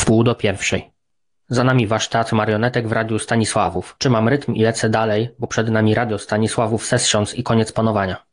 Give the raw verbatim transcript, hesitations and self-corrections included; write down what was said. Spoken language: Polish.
Wpół do pierwszej. Za nami warsztat marionetek w Radiu Stanisławów. Trzymam rytm i lecę dalej, bo przed nami Radio Stanisławów Sestrząc i koniec panowania.